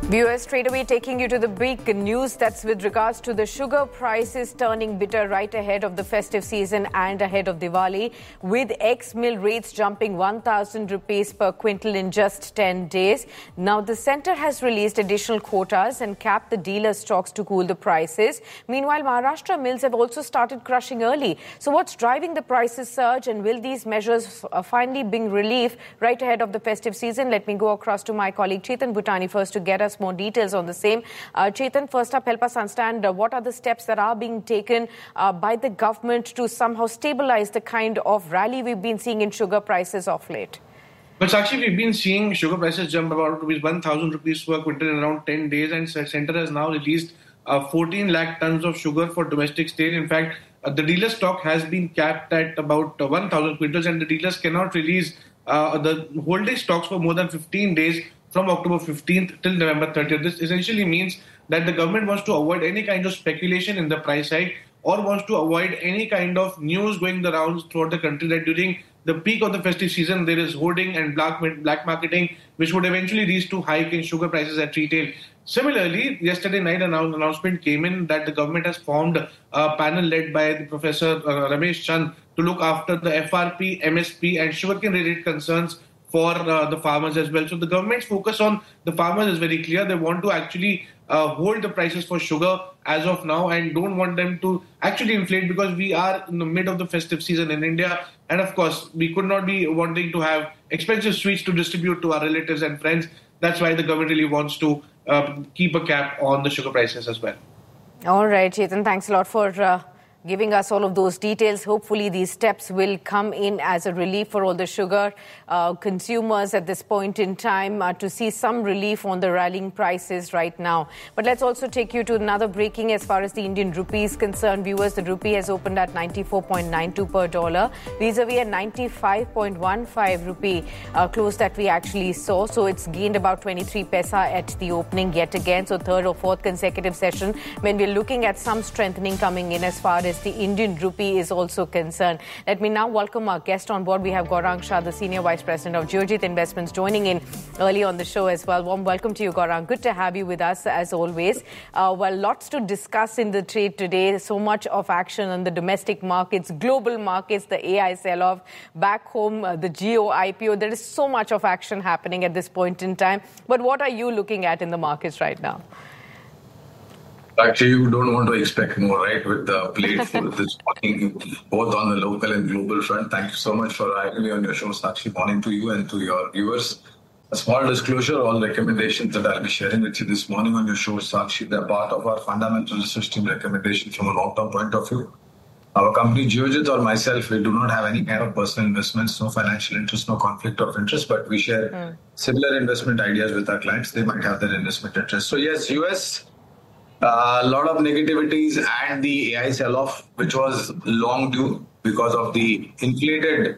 Viewers, straight away taking you to the big news that's with regards to the sugar prices turning bitter right ahead of the festive season and ahead of Diwali, with ex-mill rates jumping 1,000 rupees per quintal in just 10 days. Now, the centre has released additional quotas and capped the dealer stocks to cool the prices. Meanwhile, Maharashtra mills have also started crushing early. So what's driving the prices surge, and will these measures finally bring relief right ahead of the festive season? Let me go across to my colleague Chetan Bhutani first to get us more details on the same. Chetan, first up, help us understand what are the steps that are being taken by the government to somehow stabilize the kind of rally we've been seeing in sugar prices of late? But actually, we've been seeing sugar prices jump about 1,000 rupees per quintal in around 10 days, and Centre has now released 14 lakh tons of sugar for domestic sale. In fact, the dealer stock has been capped at about 1,000 quintals, and the dealers cannot release the holding stocks for more than 15 days from October 15th till November 30th. This essentially means that the government wants to avoid any kind of speculation in the price hike, or wants to avoid any kind of news going the rounds throughout the country that during the peak of the festive season there is hoarding and black marketing, which would eventually lead to hike in sugar prices at retail. Similarly, yesterday night an announcement came in that the government has formed a panel led by the Professor Ramesh Chand to look after the FRP, MSP and sugarcane related concerns for the farmers as well. So the government's focus on the farmers is very clear. They want to actually hold the prices for sugar as of now and don't want them to actually inflate, because we are in the mid of the festive season in India. And of course, we could not be wanting to have expensive sweets to distribute to our relatives and friends. That's why the government really wants to keep a cap on the sugar prices as well. All right, Chetan, thanks a lot for giving us all of those details. Hopefully these steps will come in as a relief for all the sugar consumers at this point in time to see some relief on the rallying prices right now. But let's also take you to another breaking as far as the Indian rupee is concerned. Viewers, the rupee has opened at 94.92 per dollar, vis-a-vis a 95.15 rupee close that we actually saw. So it's gained about 23 paisa at the opening yet again. So third or fourth consecutive session when we're looking at some strengthening coming in as far as the Indian rupee is also concerned. Let me now welcome our guest on board. We have Gaurang Shah, the Senior Vice President of Geojit Investments, joining in early on the show as well. Warm welcome to you, Gaurang. Good to have you with us as always. Well, lots to discuss in the trade today. So much of action on the domestic markets, global markets, the AI sell-off, back home, the Jio IPO. There is so much of action happening at this point in time. But what are you looking at in the markets right now? Actually, you don't want to expect more, right? With the plate full this morning, both on the local and global front. Thank you so much for having me on your show, Sakshi. Morning to you and to your viewers. A small disclosure, all recommendations that I'll be sharing with you this morning on your show, Sakshi, they're part of our fundamental research team recommendations from a long-term point of view. Our company, Geojit, or myself, we do not have any kind of personal investments, no financial interest, no conflict of interest, but we share similar investment ideas with our clients. They might have their investment interest. So yes, US... a lot of negativities and the AI sell-off, which was long due because of the inflated